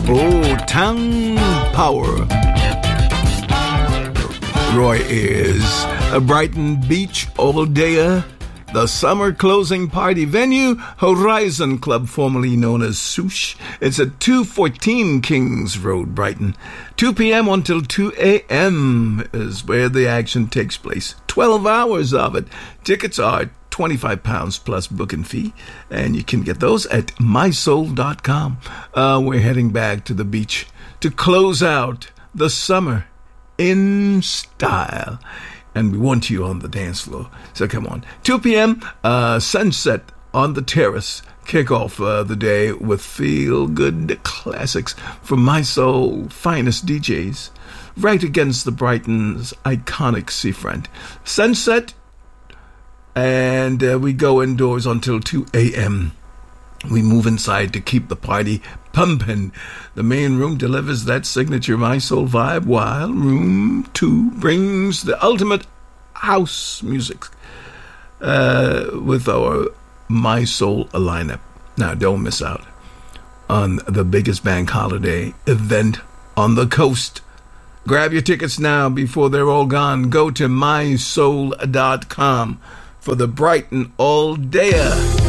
Oh, Town Power. Roy is a Brighton Beach all-dayer. The summer closing party venue, Horizon Club, formerly known as Swoosh. It's at 214 Kings Road, Brighton. 2 p.m. until 2 a.m. is where the action takes place. 12 hours of it. Tickets are £25 plus booking fee, and you can get those at mysoul.com. We're heading back to the beach to close out the summer in style. And we want you on the dance floor. So come on. 2 p.m., sunset on the terrace. Kick off the day with feel-good classics from My Soul finest DJs. Right against the Brighton's iconic seafront. Sunset, and we go indoors until 2 a.m. We move inside to keep the party pumping. The main room delivers that signature My Soul vibe, while room 2 brings the ultimate house music with our My Soul lineup. Now, don't miss out on the biggest bank holiday event on the coast. Grab your tickets now before they're all gone. Go to mysoul.com for the Brighton all-dayer.